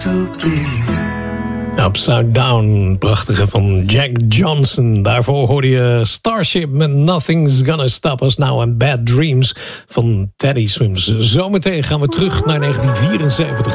Upside Down, prachtige van Jack Johnson. Daarvoor hoorde je Starship met Nothing's Gonna Stop Us Now en Bad Dreams van Teddy Swims. Zometeen gaan we terug naar 1974.